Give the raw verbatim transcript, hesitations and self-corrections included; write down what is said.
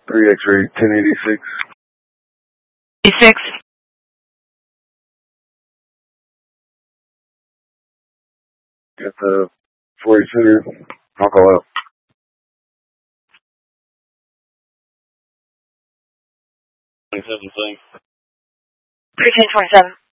three X-ray, ten eighty-six. eighty-six. Got the forty center. I'll call out. twenty-seven, thanks. Precinct twenty-seven.